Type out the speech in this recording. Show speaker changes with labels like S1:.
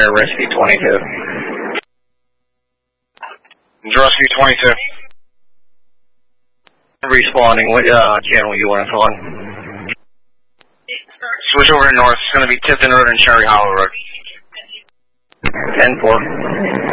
S1: here, Rescue 22.
S2: Rescue 22.
S1: Responding, what channel you want us on?
S2: Switch over to north. It's going to be Tipton Road and Cherry Hollow Road.
S1: 10-4.